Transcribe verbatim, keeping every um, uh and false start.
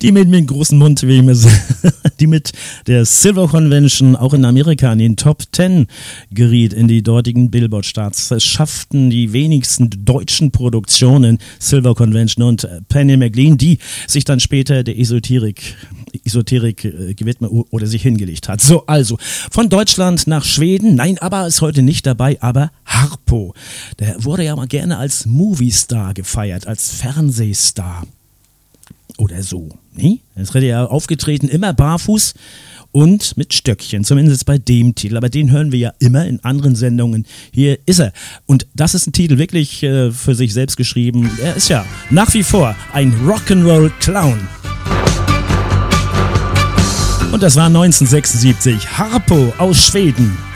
Die mit dem großen Mund, wie ich immer sage, die mit der Silver Convention auch in Amerika in den Top Ten geriet, in die dortigen Billboard-Charts. Es schafften die wenigsten deutschen Produktionen Silver Convention und Penny McLean, die sich dann später der Esoterik, Esoterik äh, gewidmet oder sich hingelegt hat. So, also von Deutschland nach Schweden, nein, aber ist heute nicht dabei, aber Harpo. Der wurde ja mal gerne als Movie-Star gefeiert, als Fernsehstar. Oder so, ne? Es wird ja aufgetreten, immer barfuß und mit Stöckchen, zumindest bei dem Titel. Aber den hören wir ja immer in anderen Sendungen. Hier ist er. Und das ist ein Titel wirklich äh, für sich selbst geschrieben. Er ist ja nach wie vor ein Rock'n'Roll-Clown. Und das war neunzehnhundertsechsundsiebzig. Harpo aus Schweden.